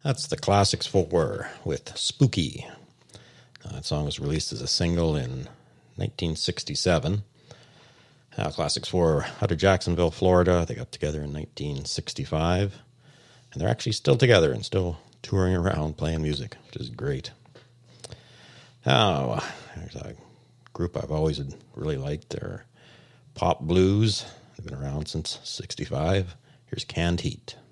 That's the Classics 4 with Spooky. That song was released as a single in 1967. Classics 4 out of Jacksonville, Florida. They got together in 1965. And they're actually still together and still touring around playing music, which is great. Now, there's a group I've always really liked. They're Pop Blues. They've been around since 65. Here's Canned Heat.